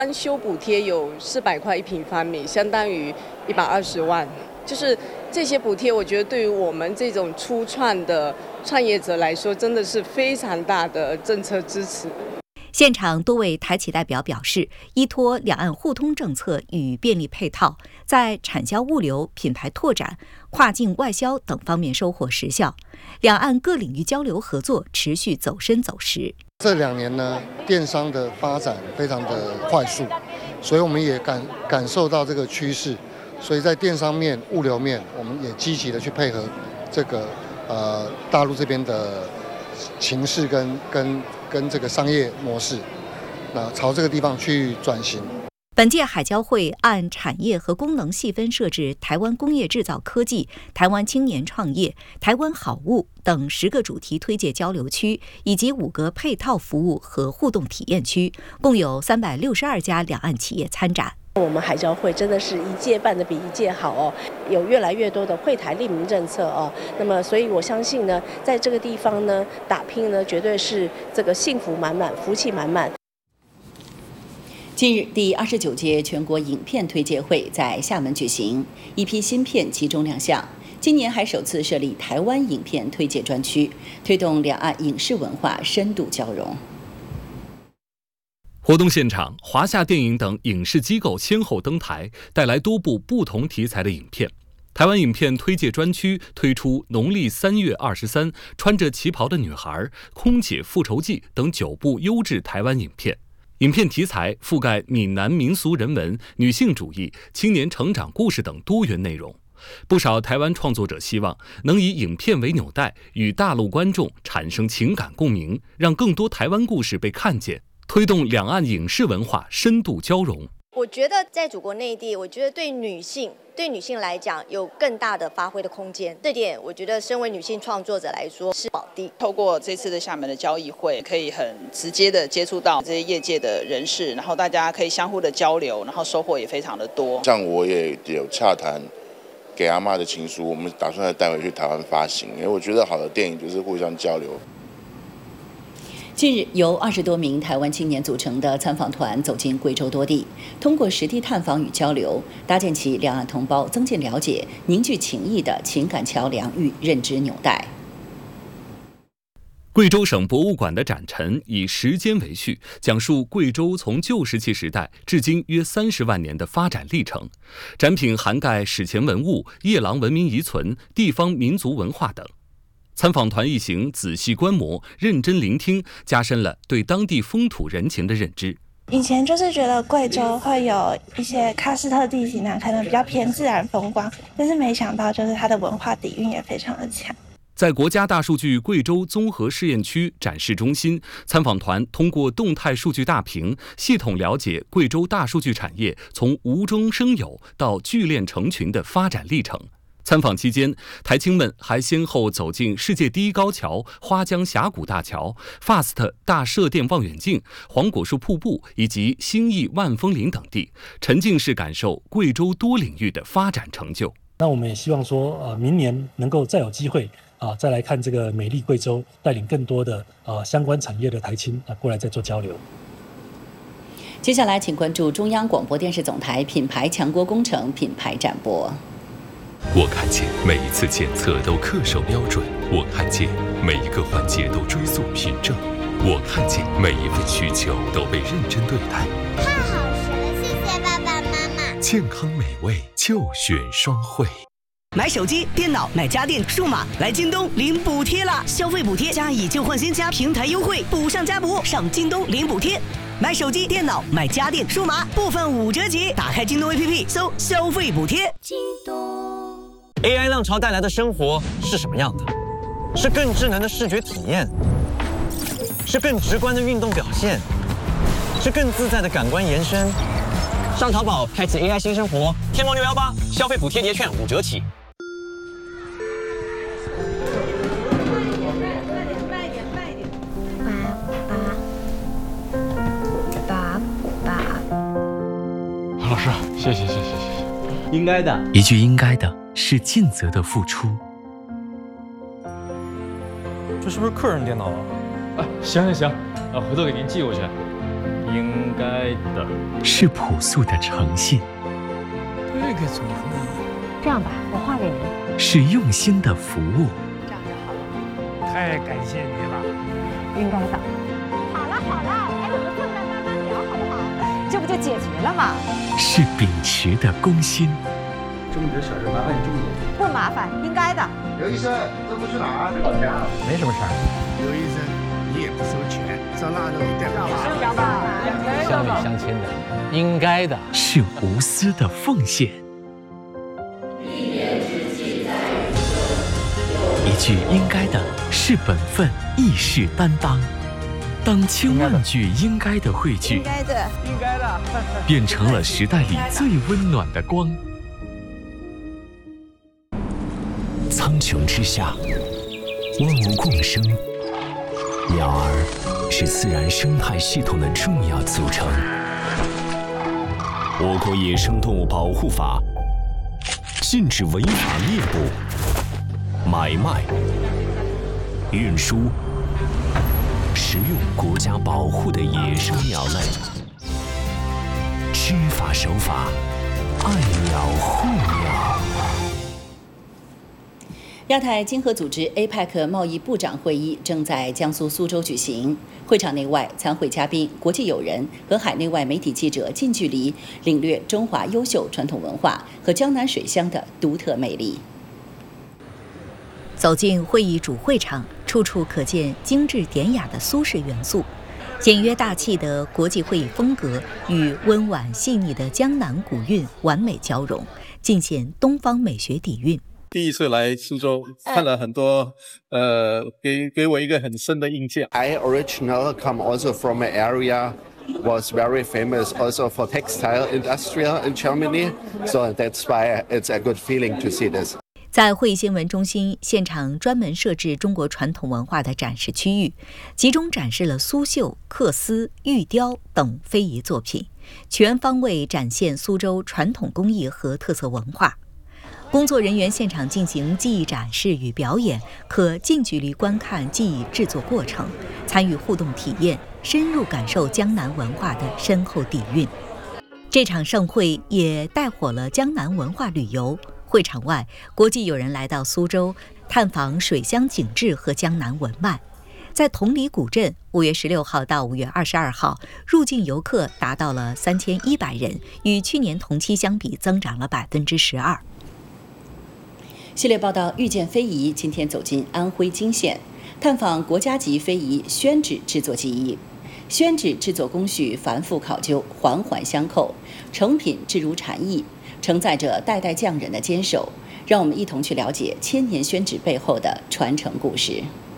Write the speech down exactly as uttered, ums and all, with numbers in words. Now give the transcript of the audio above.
修补贴有四百块一平方米，相当于一百二十万。就是这些补贴，我觉得对于我们这种初创的创业者来说，真的是非常大的政策支持。 现场多位台企代表表示，依托两岸互通政策与便利配套，在产销物流、品牌拓展、跨境外销等方面收获实效，两岸各领域交流合作持续走深走实。 这两年呢，电商的发展非常的快速，所以我们也感感受到这个趋势，所以在电商面、物流面，我们也积极的去配合这个呃大陆这边的情势跟跟跟这个商业模式，那朝这个地方去转型。 本届海交会按产业和功能细分设置台湾工业制造科技、台湾青年创业、台湾好物等十个主题推介交流区，以及五个配套服务和互动体验区，共有三百六十二家两岸企业参展。 我们海交会真的是一届办得比一届好哦，有越来越多的惠台利民政策哦。那么，所以我相信呢，在这个地方呢，打拼呢，绝对是这个幸福满满、福气满满。 近日，第二十九届全国影片推介会在厦门举行，一批新片集中亮相。今年还首次设立台湾影片推介专区，推动两岸影视文化深度交融。 活动现场，华夏电影等影视机构先后登台，带来多部不同题材的影片。台湾影片推介专区推出农历三月二十三、穿着旗袍的女孩、空姐复仇记等九部优质台湾影片。影片题材覆盖闽南民俗人文、女性主义、青年成长故事等多元内容。不少台湾创作者希望能以影片为纽带，与大陆观众产生情感共鸣，让更多台湾故事被看见，推动两岸影视文化深度交融。 我觉得在祖国内地，我觉得对女性对女性来讲有更大的发挥的空间，这点我觉得身为女性创作者来说是宝地。 透过这次的厦门的交易会，可以很直接的接触到这些业界的人士，然后大家可以相互的交流，然后收获也非常的多。 像我也有洽谈给阿嬷的情书，我们打算要带回去台湾发行，因为我觉得好的电影就是互相交流。 近日，由二十多名台湾青年组成的参访团走进贵州多地，通过实地探访与交流，搭建起两岸同胞增进了解、凝聚情谊的情感桥梁与认知纽带。 贵州省博物馆的展陈以时间为序，讲述贵州从旧石器时代至今约三十万年的发展历程。展品涵盖史前文物、夜郎文明遗存、地方民族文化等。参访团一行仔细观摩、认真聆听，加深了对当地风土人情的认知。 以前就是觉得贵州会有一些喀斯特地形啊，可能比较偏自然风光，但是没想到就是它的文化底蕴也非常的强。 在国家大数据贵州综合试验区展示中心，参访团通过动态数据大屏，系统了解贵州大数据产业从无中生有到聚链成群的发展历程。参访期间，台青们还先后走进世界第一高桥花江峡谷大桥、FAST 大射电望远镜、黄果树瀑布以及兴义万峰林等地，沉浸式感受贵州多领域的发展成就。 那我们也希望说，呃，明年能够再有机会啊、呃，再来看这个美丽贵州，带领更多的呃相关产业的台青啊、呃、过来再做交流。 接下来，请关注中央广播电视总台品牌强国工程品牌展播。 我看见每一次检测都恪守标准，我看见每一个环节都追溯凭证，我看见每一份需求都被认真对待。 太好吃了，谢谢爸爸妈妈。 健康美味就选双汇。 买手机、电脑、买家电、数码，来京东领补贴啦！消费补贴加以旧换新加平台优惠，补上加补，上京东领补贴。买手机、电脑、买家电、数码，部分五折起。打开京东 A P P， 搜消费补贴。 京东。 A I 浪潮带来的生活是什么样的？是更智能的视觉体验，是更直观的运动表现，是更自在的感官延伸。上淘宝开启 A I 新生活，天猫六幺八消费补贴叠券五折起。 老师，谢谢谢谢谢谢。 应该的，一句应该的是尽责的付出。 这是不是客人电脑啊？啊，行行行，啊，回头给您寄过去。 应该的， 是朴素的诚信。 这个怎么呢？ 这样吧，我画给你。 是用心的服务。 这样就好了。 太感谢你了。 应该的。好了好了，哎，我们坐下慢慢聊好不好？这不就解决了吗？ 是秉持的公心。 这么点小事麻烦你重点。 不麻烦，应该的。 刘医生，这不去哪儿？老家。没什么事儿。 刘医生，你也不收钱，上那弄一袋花。 乡里乡亲的，应该的。 是无私的奉献。一句应该的是本分，义士担当。当千万句应该的汇聚， 应该的， 应该的， 变成了时代里最温暖的光。 苍穹之下，万物共生，鸟儿是自然生态系统的重要组成。我国野生动物保护法禁止违法猎捕、买卖、运输、食用国家保护的野生鸟类。知法守法，爱鸟护鸟。 亚太经合组织 A P E C 贸易部长会议正在江苏苏州举行。会场内外，参会嘉宾、国际友人和海内外媒体记者近距离领略中华优秀传统文化和江南水乡的独特魅力。 走进会议主会场，处处可见精致典雅的苏式元素，简约大气的国际会议风格与温婉细腻的江南古韵完美交融，尽显东方美学底蕴。 第一次来苏州，看了很多，呃，给给我一个很深的印象。 I originally come also from an area was very famous also for textile industry in Germany, so that's why it's a good feeling to see this. 在会议新闻中心现场专门设置中国传统文化的展示区域，集中展示了苏绣、缂丝、玉雕等非遗作品，全方位展现苏州传统工艺和特色文化。工作人员现场进行技艺展示与表演，可近距离观看技艺制作过程，参与互动体验，深入感受江南文化的深厚底蕴。这场盛会也带火了江南文化旅游。会场外，国际友人来到苏州，探访水乡景致和江南文脉。在同里古镇，五月十六号到五月二十二号，入境游客达到了三千一百人，与去年同期相比增长了百分之十二。 系列报道遇见非遗，今天走进安徽泾县，探访国家级非遗宣纸制作技艺。宣纸制作工序繁复考究，环环相扣，成品置如蝉翼，承载着代代匠人的坚守。让我们一同去了解千年宣纸背后的传承故事。